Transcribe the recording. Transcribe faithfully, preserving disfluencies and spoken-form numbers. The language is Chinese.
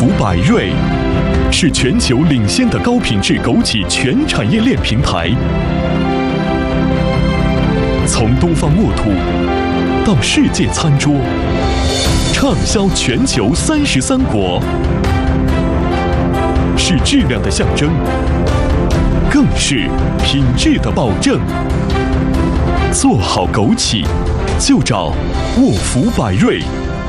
福百瑞是全球领先的高品质枸杞全产业链平台，从东方沃土到世界餐桌，畅销全球三十三国，是质量的象征，更是品质的保证。做好枸杞，就找沃福百瑞。